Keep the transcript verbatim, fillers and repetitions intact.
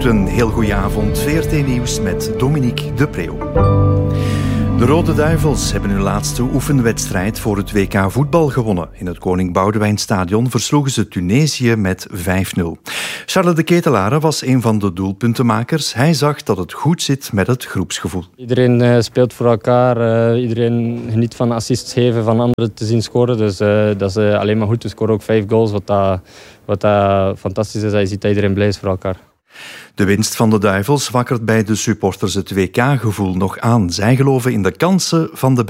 uur, een heel goede avond. V R T Nieuws met Dominique de Preeuw. De Rode Duivels hebben hun laatste oefenwedstrijd voor het W K voetbal gewonnen. In het Koning Boudewijnstadion versloegen ze Tunesië met vijf nul. Charles de Ketelaere was een van de doelpuntenmakers. Hij zag dat het goed zit met het groepsgevoel. Iedereen uh, speelt voor elkaar. Uh, iedereen geniet van assists geven, van anderen te zien scoren. Dus uh, dat is uh, alleen maar goed. We scoren ook vijf goals, wat, dat, wat dat fantastisch is. Je ziet dat iedereen blij is voor elkaar. De winst van de Duivels wakkert bij de supporters het W K-gevoel nog aan. Zij geloven in de kansen van de